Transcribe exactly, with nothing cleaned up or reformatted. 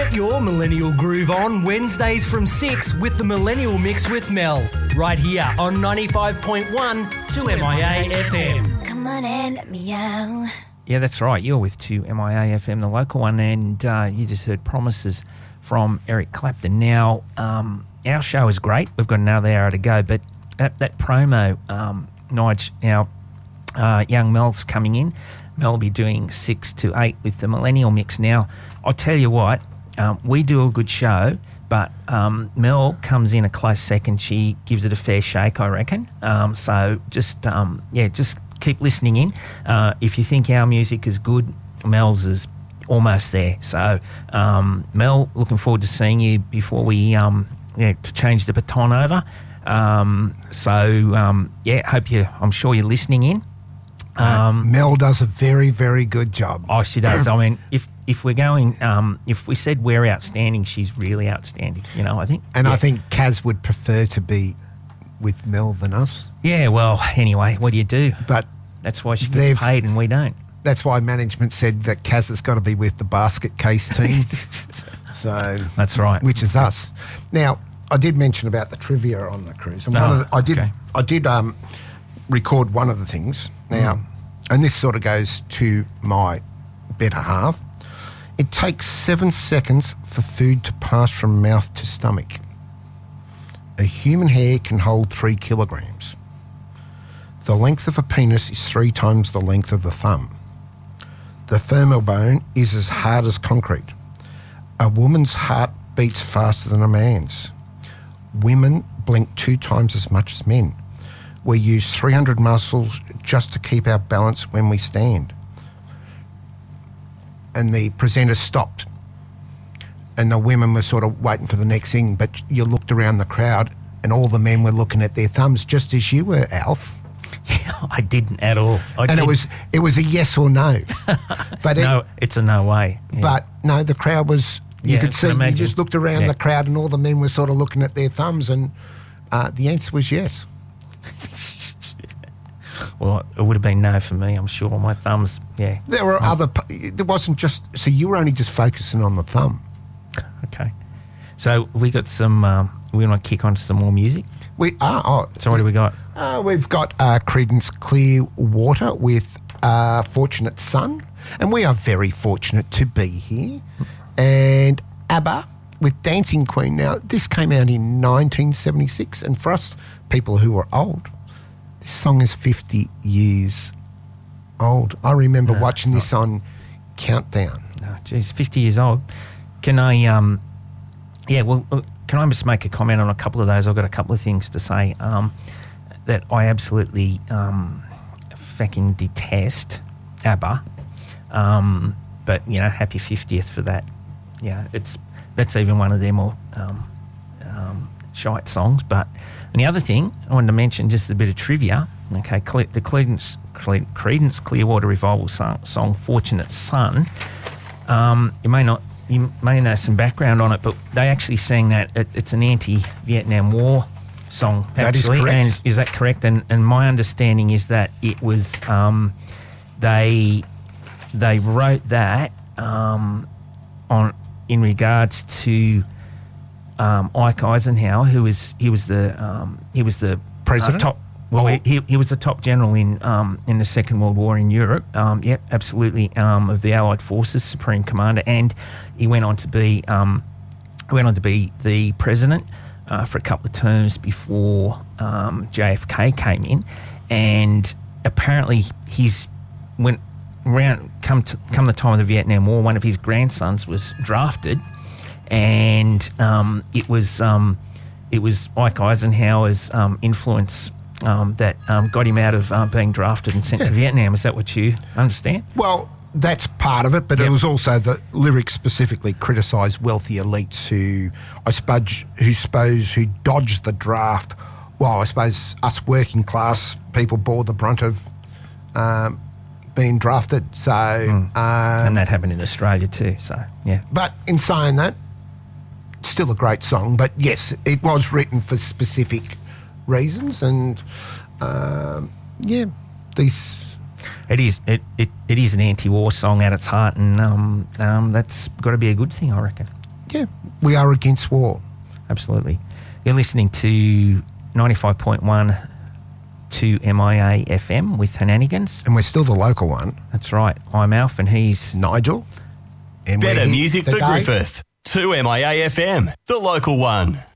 Get your millennial groove on Wednesdays from six with the Millennial Mix with Mel, right here on ninety-five point one two M I A F M. Come on and let me out. Yeah, that's right. You're with two M I A F M, the local one, and uh, you just heard Promises from Eric Clapton. Now, um, our show is great. We've got another hour to go, but that, that promo, um, Nige, now uh, young Mel's coming in. Mel will be doing six to eight with the Millennial Mix. Now, I'll tell you what, um, we do a good show, but um, Mel comes in a close second. She gives it a fair shake, I reckon. Um, so just, um, yeah, just keep listening in. Uh, if you think our music is good, Mel's is almost there. So, um, Mel, looking forward to seeing you before we, um, yeah, to change the baton over. Um, so, um, yeah, hope you, I'm sure you're listening in. Um, uh, Mel does a very, very good job. Oh, she does. I mean, if if we're going, um, if we said we're outstanding, she's really outstanding, you know, I think. And yeah. I think Kaz would prefer to be with Mel than us. Yeah, well, anyway, what do you do? But that's why she gets paid and we don't. That's why management said that Kaz has got to be with the basket case team. So that's right. Which is us. Now, I did mention about the trivia on the cruise. And oh, one of the, I did, okay. I did um, record one of the things. Now, mm. and this sort of goes to my better half. It takes seven seconds for food to pass from mouth to stomach. A human hair can hold three kilograms. The length of a penis is three times the length of the thumb. The femur bone is as hard as concrete. A woman's heart beats faster than a man's. Women blink two times as much as men. We use three hundred muscles just to keep our balance when we stand. And the presenter stopped. And the women were sort of waiting for the next thing, but you looked around the crowd and all the men were looking at their thumbs just as you were, Alf. Yeah, I didn't at all. I and didn't. it was it was a yes or no. But no, it, it's a no way. Yeah. But no, the crowd was, you yeah, could see, you just looked around yeah. the crowd and all the men were sort of looking at their thumbs and uh, the answer was yes. Well, it would have been no for me, I'm sure. My thumbs, yeah. There were um, other, there wasn't just, so you were only just focusing on the thumb. Okay. So we got some, um, we want to kick on to some more music? We are. Oh, so what do we got? Uh, we've got uh, Creedence Clearwater with uh, Fortunate Son, and we are very fortunate to be here. And ABBA with Dancing Queen. Now, this came out in nineteen seventy-six, and for us people who are old, this song is fifty years old. I remember no, watching this on Countdown. No, geez, fifty years old. Can I, um, yeah, well, can I just make a comment on a couple of those? I've got a couple of things to say um, that I absolutely um, fucking detest ABBA. Um, but, you know, happy fiftieth for that. Yeah, it's that's even one of their more um, um, shite songs. But and the other thing I wanted to mention, just a bit of trivia. Okay, Cle- the Creedence, Cle- Creedence Clearwater Revival song, song "Fortunate Son." Um, you may not, you may know some background on it, but they actually sang that. It, it's an anti-Vietnam War song. That actually. is correct. And is that correct? And and my understanding is that it was um, they they wrote that um, on in regards to um, Ike Eisenhower, who was he was the um, he was the president. Uh, top, well, oh. he he was the top general in um, in the Second World War in Europe. Um, yep, absolutely. Um, of the Allied Forces, Supreme Commander, and he went on to be um, went on to be the president uh, for a couple of terms before um, J F K came in, and apparently he's went. Around come to, come the time of the Vietnam War, one of his grandsons was drafted, and um, it was um, it was Ike Eisenhower's um, influence um, that um, got him out of uh, being drafted and sent yeah. to Vietnam. Is that what you understand? Well, that's part of it, but yep. it was also the lyrics specifically criticised wealthy elites who, I suppose, who suppose who dodged the draft. Well, I suppose us working class people bore the brunt of. Um, being drafted, so mm. um, and that happened in Australia too. So yeah, but in saying that, it's still a great song. But yes, it was written for specific reasons, and um, yeah, these. It is it, it, it is an anti-war song at its heart, and um, um, that's got to be a good thing, I reckon. yeah, we are against war. Absolutely. You're listening to ninety-five point one to M I A F M with Henanigans. And we're still the local one. That's right. I'm Alf and he's Nigel. And Better we're here music for today. Griffith. two M I A F M, the local one.